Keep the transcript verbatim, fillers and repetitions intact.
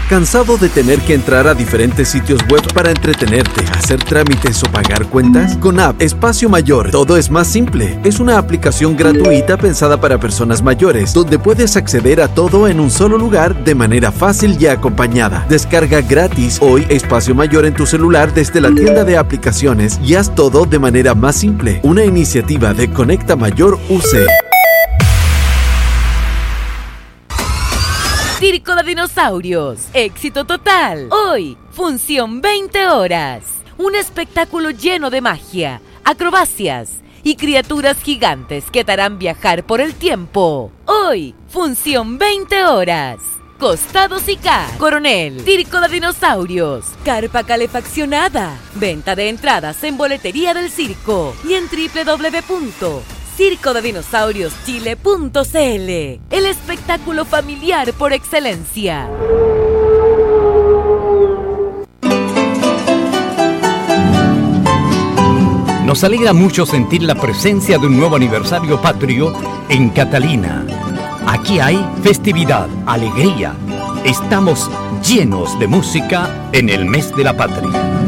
¿Cansado de tener que entrar a diferentes sitios web para entretenerte, hacer trámites o pagar cuentas? Con App Espacio Mayor, todo es más simple. Es una aplicación gratuita pensada para personas mayores, donde puedes acceder a todo en un solo lugar de manera fácil y acompañada. Descarga gratis hoy Espacio Mayor en tu celular desde la tienda de aplicaciones y haz todo de manera más simple. Una iniciativa de Conecta Mayor U C. Circo de Dinosaurios, éxito total. Hoy, función veinte horas. Un espectáculo lleno de magia, acrobacias y criaturas gigantes que te harán viajar por el tiempo. Hoy, función veinte horas. Costados y K, Coronel, Circo de Dinosaurios, carpa calefaccionada. Venta de entradas en boletería del circo y en doble u doble u doble u punto circo de dinosaurios chile punto c l. El espectáculo familiar por excelencia. Nos alegra mucho sentir la presencia de un nuevo aniversario patrio en Catalina. Aquí hay festividad, alegría. Estamos llenos de música en el mes de la patria.